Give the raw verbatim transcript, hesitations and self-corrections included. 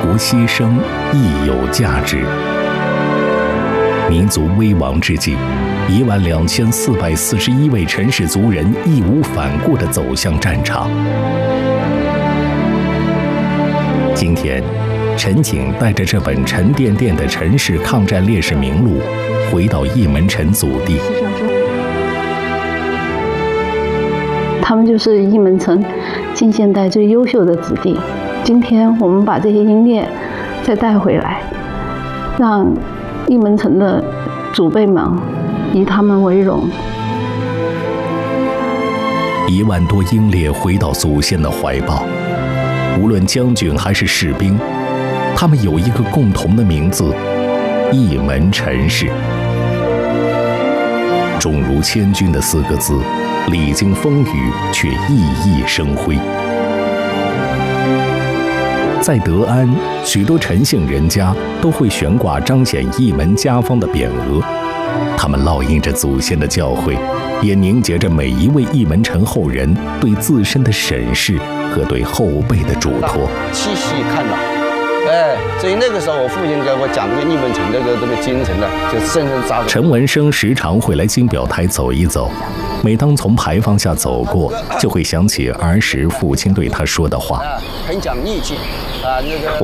福牺牲亦有价值。民族危亡之际，一万两千四百四十一位陈氏族人义无反顾地走向战场。今天，陈景带着这本沉甸甸的陈氏抗战烈士名录，回到义门陈祖地。 他们就是义门陈近现代最优秀的子弟。今天我们把这些英烈再带回来，让义门陈的祖辈们以他们为荣。 一万多英烈回到祖先的怀抱，无论将军还是士兵，他们有一个共同的名字——义门陈氏。重如千钧的四个字，历经风雨却熠熠生辉。在德安，许多陈姓人家都会悬挂彰显义门家风的匾额，他们烙印着祖先的教诲，也凝结着每一位义门陈后人对自身的审视和对后辈的嘱托。 细细看到，哎，所以那个时候我父亲给我讲这个义门陈这个这个精神呢，就深深扎着。 陈文生时常会来金表台走一走，每当从牌坊下走过，就会想起儿时父亲对他说的话。 很讲义气啊，那个。